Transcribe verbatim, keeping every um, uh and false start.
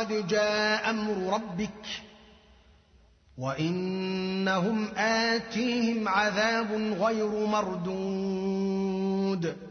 قد جاء أمر ربك وإنهم آتيهم عذاب غير مردود